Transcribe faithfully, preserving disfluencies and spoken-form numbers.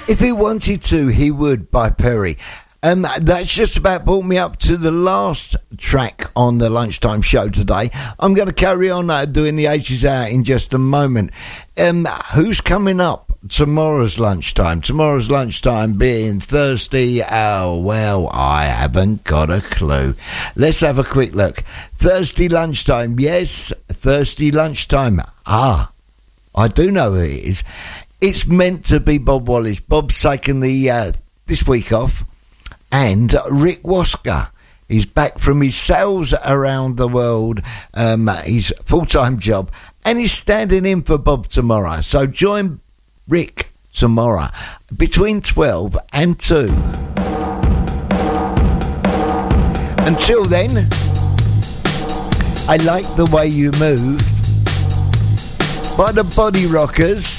If he wanted to, he would, by Perry. Um, that's just about brought me up to the last track on the lunchtime show today. I'm going to carry on uh, doing the eighties hour in just a moment. Um, who's coming up tomorrow's lunchtime? Tomorrow's lunchtime being Thursday. Oh, well, I haven't got a clue. Let's have a quick look. Thursday lunchtime. Yes, Thursday lunchtime. Ah, I do know who it is. It's meant to be Bob Wallace. Bob's taken the uh, this week off. And Rick Wasker is back from his sales around the world, um, his full-time job, and he's standing in for Bob tomorrow. So join Rick tomorrow between twelve and two. Until then, I Like the Way You Move by the Body Rockers.